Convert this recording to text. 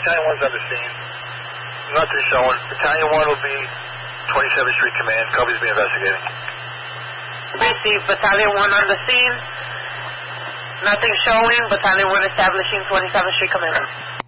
Battalion 1's on the scene. Nothing showing. Battalion 1 will be 27th Street Command. Covey's being investigating. Received. Battalion 1 on the scene. Nothing showing. Battalion 1 establishing 27th Street Command.